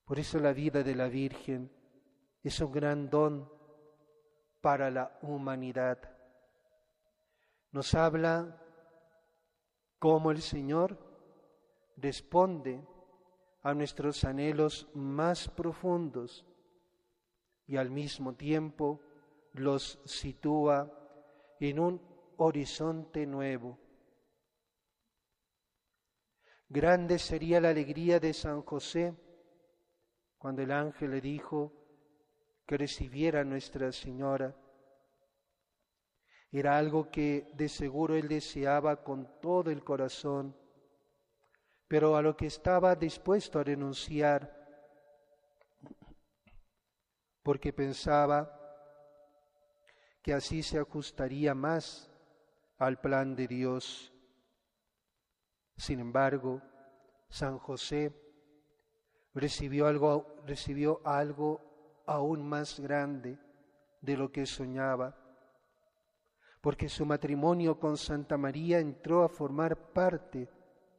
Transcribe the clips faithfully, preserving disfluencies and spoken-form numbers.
Por eso la vida de la Virgen es un gran don para la humanidad. Nos habla cómo el Señor responde a nuestros anhelos más profundos y al mismo tiempo los sitúa en un horizonte nuevo. Grande sería la alegría de San José cuando el ángel le dijo que recibiera a Nuestra Señora. Era algo que de seguro él deseaba con todo el corazón, pero a lo que estaba dispuesto a renunciar, porque pensaba que así se ajustaría más al plan de Dios. Sin embargo, San José recibió algo, recibió algo aún más grande de lo que soñaba, porque su matrimonio con Santa María entró a formar parte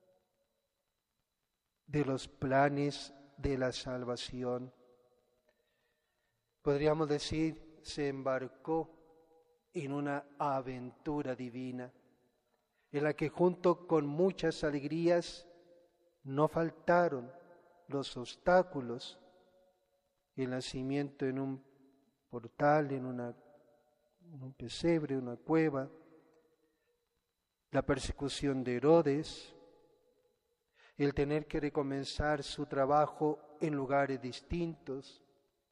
de los planes de la salvación. Podríamos decir, se embarcó en una aventura divina, en la que junto con muchas alegrías no faltaron los obstáculos, el nacimiento en un portal, en, una, en un pesebre, una cueva, la persecución de Herodes, el tener que recomenzar su trabajo en lugares distintos.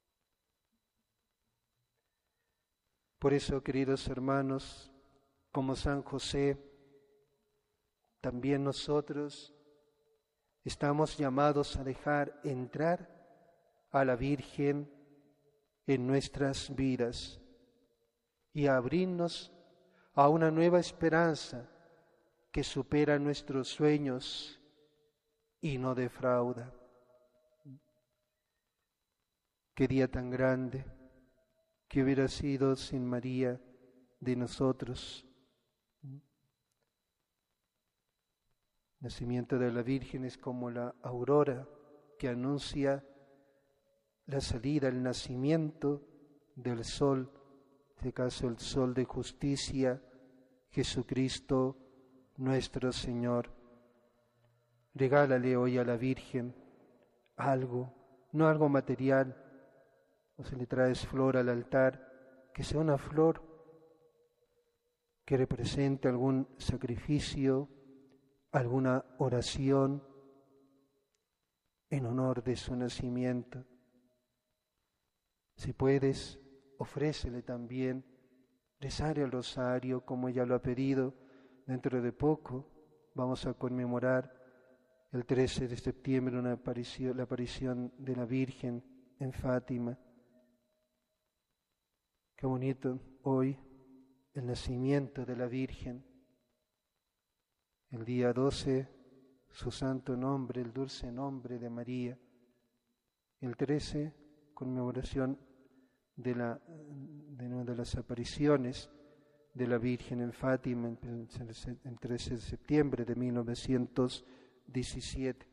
Por eso, queridos hermanos, como San José, también nosotros estamos llamados a dejar entrar a la Virgen en nuestras vidas y a abrirnos a una nueva esperanza que supera nuestros sueños y no defrauda. Qué día tan grande que hubiera sido sin María de nosotros. El nacimiento de la Virgen es como la aurora que anuncia la salida, el nacimiento del sol, en este caso el sol de justicia, Jesucristo nuestro Señor. Regálale hoy a la Virgen algo, no algo material, o si le traes flor al altar, que sea una flor que represente algún sacrificio, alguna oración en honor de su nacimiento. Si puedes, ofrécele también rezar el rosario como ella lo ha pedido. Dentro de poco vamos a conmemorar el trece de septiembre una aparición, la aparición de la Virgen en Fátima. Qué bonito hoy el nacimiento de la Virgen. El día doce, su santo nombre, el dulce nombre de María. El trece, conmemoración de, la, de una de las apariciones de la Virgen en Fátima, el trece de septiembre de mil novecientos diecisiete.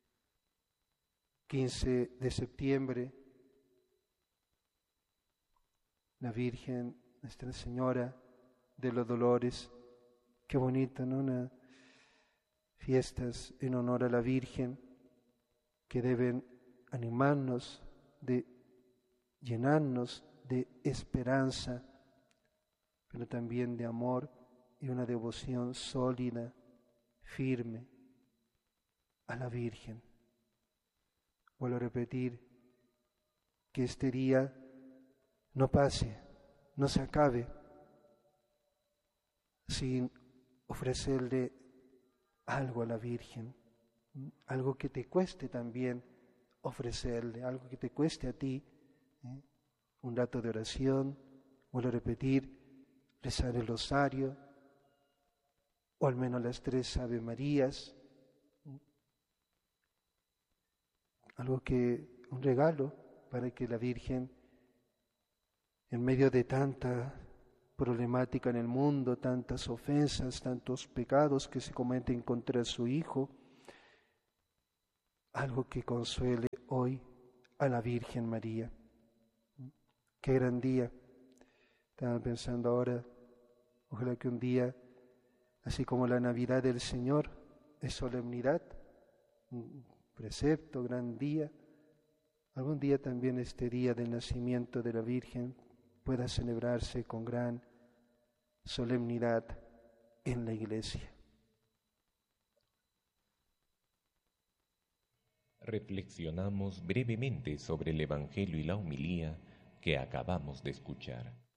quince de septiembre, la Virgen, Nuestra Señora de los Dolores. Qué bonito, ¿no? Una fiestas en honor a la Virgen que deben animarnos, de llenarnos de esperanza, pero también de amor y una devoción sólida, firme a la Virgen. Vuelvo a repetir que este día no pase, no se acabe sin ofrecerle algo a la Virgen, algo que te cueste también ofrecerle, algo que te cueste a ti, ¿eh? Un rato de oración, vuelvo a repetir, rezar el rosario, o al menos las tres Ave Marías, ¿eh? Algo que, un regalo para que la Virgen, en medio de tanta problemática en el mundo, tantas ofensas, tantos pecados que se cometen contra su Hijo, algo que consuele hoy a la Virgen María. Qué gran día. Estaba pensando ahora, ojalá que un día, así como la Navidad del Señor es solemnidad, un precepto, gran día, algún día también este día del nacimiento de la Virgen pueda celebrarse con gran solemnidad en la Iglesia. Reflexionamos brevemente sobre el Evangelio y la homilía que acabamos de escuchar.